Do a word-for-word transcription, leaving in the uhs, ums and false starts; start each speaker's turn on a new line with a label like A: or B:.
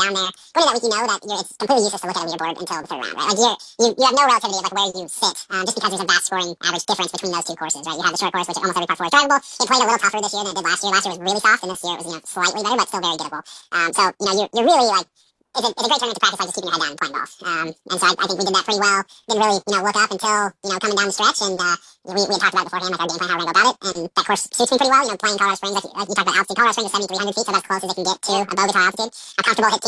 A: down there, going into that week, you know that you're, it's completely useless to look at a leaderboard until the third round, right? Like you're, you, you have no relativity of like where you sit, um, just because there's a vast scoring average difference between those two courses, right? You have the short course, which almost every par four is drivable. It played a little tougher this year than it did last year. Last year was really soft, and this year it was, you know, slightly better, but still very gettable. Um, so, you know, you're, you're really like, it's a, it's a great tournament to practice, like just keeping your head down and playing golf. Um, and so I, I think we did that pretty well. Didn't really, you know, look up until, you know, coming down the stretch, and uh, we, we had talked about it beforehand, like our game plan, how we're going to go about it, and that course suits me pretty well. You know, playing Colorado Springs, like, like you talked about altitude. Colorado Springs is seventy-three hundred feet, so that's as close as it can get to above the tower altitude. I'm comfortable hitting